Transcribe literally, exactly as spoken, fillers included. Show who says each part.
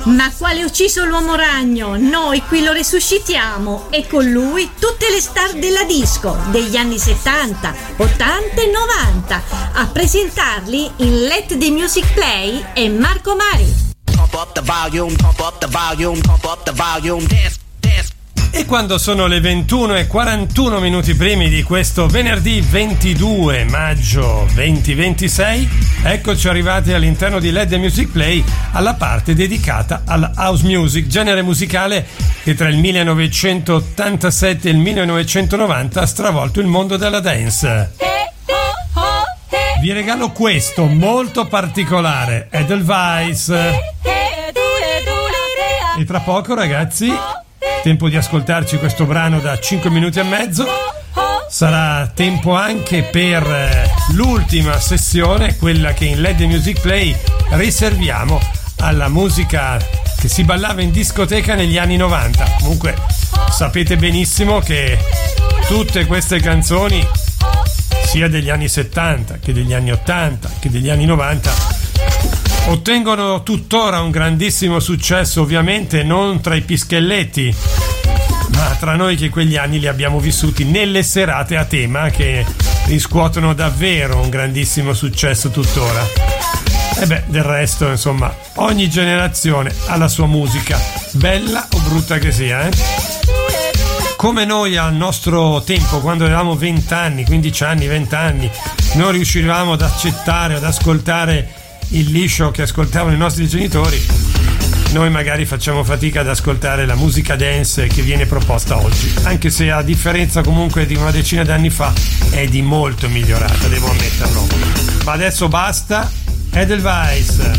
Speaker 1: Ma quale ucciso l'uomo ragno? Noi qui lo resuscitiamo e con lui tutte le star della disco degli anni settanta, ottanta e novanta. A presentarli in Let the Music Play è Marco Mari.
Speaker 2: Pump up the volume, pump up the volume, pump up the volume, dance, dance.
Speaker 3: E quando sono le ventuno e quarantuno minuti primi di questo venerdì ventidue maggio duemilaventisei, eccoci arrivati all'interno di Let the Music Play, alla parte dedicata alla house music, genere musicale che tra il millenovecentottantasette e il millenovecentonovanta ha stravolto il mondo della dance. Vi regalo questo molto particolare, Edelweiss. E tra poco, ragazzi, tempo di ascoltarci questo brano da cinque minuti e mezzo. Sarà tempo anche per l'ultima sessione, quella che in Let the Music Play riserviamo alla musica che si ballava in discoteca negli anni novanta. Comunque sapete benissimo che tutte queste canzoni, sia degli anni settanta che degli anni ottanta che degli anni novanta, ottengono tuttora un grandissimo successo, ovviamente non tra i pischelletti, ma tra noi che quegli anni li abbiamo vissuti nelle serate a tema, che riscuotono davvero un grandissimo successo tuttora. E beh, del resto, insomma, ogni generazione ha la sua musica, bella o brutta che sia, eh? Come noi al nostro tempo, quando avevamo venti anni, quindici anni, venti anni, non riuscivamo ad accettare, ad ascoltare il liscio che ascoltavano i nostri genitori, noi magari facciamo fatica ad ascoltare la musica dance che viene proposta oggi, anche se a differenza comunque di una decina d'anni fa è di molto migliorata, devo ammetterlo. Ma adesso basta, Edelweiss.